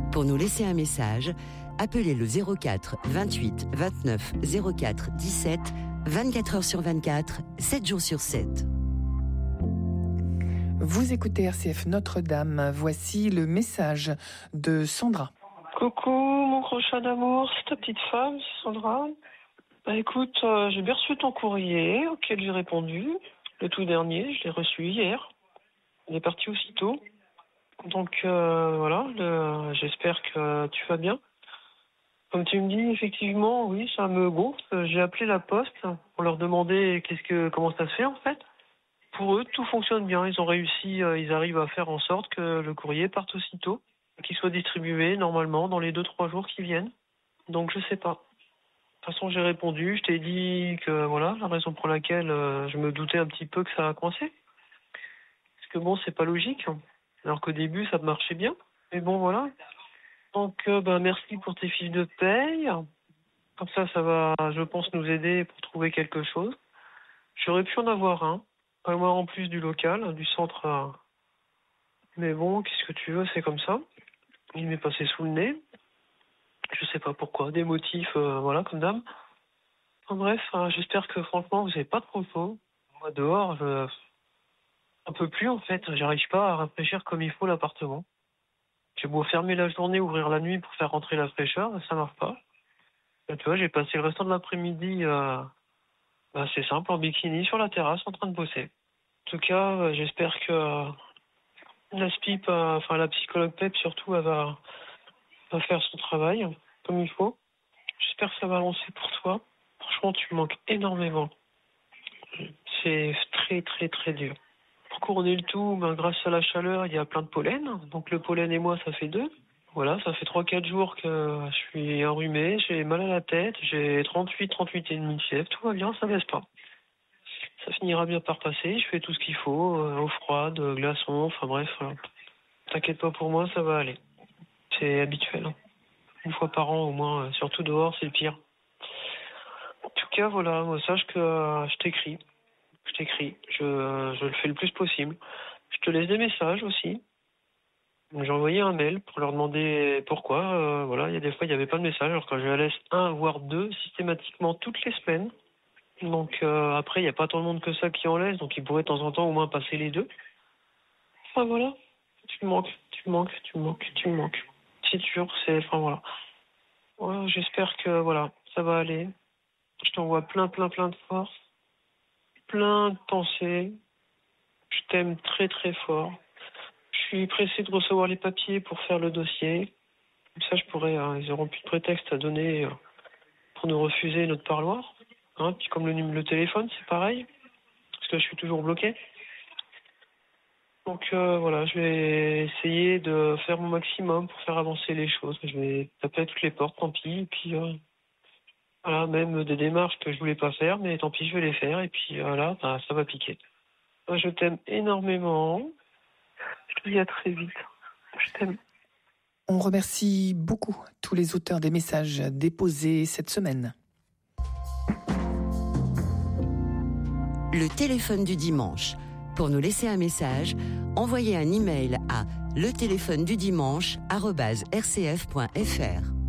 Pour nous laisser un message, appelez le 04 28 29 04 17, 24 heures sur 24, 7 jours sur 7. Vous écoutez RCF Notre-Dame. Voici le message de Sandra. Coucou, mon crochat d'amour, c'est ta petite femme, c'est Sandra. Écoute, j'ai bien reçu ton courrier auquel j'ai répondu. Le tout dernier, je l'ai reçu hier. Il est parti aussitôt. Donc voilà, j'espère que tu vas bien. Comme tu me dis, effectivement, oui, ça me gonfle. J'ai appelé la poste pour leur demander comment ça se fait en fait. Pour eux, tout fonctionne bien. Ils ont réussi, ils arrivent à faire en sorte que le courrier parte aussitôt, qu'il soit distribué normalement dans les 2-3 jours qui viennent. Donc je sais pas. De toute façon, j'ai répondu, je t'ai dit que voilà, la raison pour laquelle je me doutais un petit peu que ça a coincé. Parce que bon, c'est pas logique. Alors qu'au début, ça marchait bien. Mais bon, voilà. Donc, merci pour tes fiches de paye. Comme ça va, je pense, nous aider pour trouver quelque chose. J'aurais pu en avoir un en plus du local, du centre. Mais bon, qu'est-ce que tu veux, c'est comme ça. Il m'est passé sous le nez. Je sais pas pourquoi, des motifs, voilà, comme d'hab. En bref, j'espère que franchement, vous n'avez pas de propos. Moi, dehors, un peu plus en fait. J'arrive pas à rafraîchir comme il faut l'appartement. J'ai beau fermer la journée, ouvrir la nuit pour faire rentrer la fraîcheur, ça marche pas. Et tu vois, j'ai passé le restant de l'après-midi, c'est simple, en bikini sur la terrasse en train de bosser. En tout cas, j'espère que la SPIP, la psychologue PEP surtout, elle va faire son travail comme il faut. J'espère que ça va avancer pour toi. Franchement, tu me manques énormément. C'est très très très dur. Pour couronner le tout, grâce à la chaleur, il y a plein de pollen. Donc le pollen et moi, ça fait 2. Voilà, ça fait 3-4 jours que je suis enrhumé, j'ai mal à la tête, j'ai 38 et demi de fièvre, tout va bien, ça baisse pas. Ça finira bien par passer, je fais tout ce qu'il faut, eau froide, glaçons, enfin bref. T'inquiète pas pour moi, ça va aller. C'est habituel. Une fois par an au moins, surtout dehors, c'est le pire. En tout cas, voilà, sache que je t'écris. Je le fais le plus possible. Je te laisse des messages aussi. J'ai envoyé un mail pour leur demander pourquoi. Il y a des fois, il n'y avait pas de message. Alors quand je laisse 1 voire 2 systématiquement toutes les semaines. Donc après, il n'y a pas tant de monde que ça qui en laisse. Donc ils pourraient de temps en temps au moins passer les 2. Enfin voilà. Tu me manques. C'est sûr, voilà. Ouais, j'espère que ça va aller. Je t'envoie plein de force. Plein de pensées. Je t'aime très très fort. Je suis pressé de recevoir les papiers pour faire le dossier. Comme ça, ils n'auront plus de prétexte à donner pour nous refuser notre parloir. Puis comme le téléphone, c'est pareil. Parce que je suis toujours bloqué. Donc je vais essayer de faire mon maximum pour faire avancer les choses. Je vais taper à toutes les portes, tant pis. Et puis même des démarches que je voulais pas faire, mais tant pis, je vais les faire. Et puis ça va piquer. Moi, je t'aime énormément. Je te dis à très vite. Je t'aime. On remercie beaucoup tous les auteurs des messages déposés cette semaine. Le téléphone du dimanche. Pour nous laisser un message, envoyez un email à leteléphonedudimanche@rcf.fr.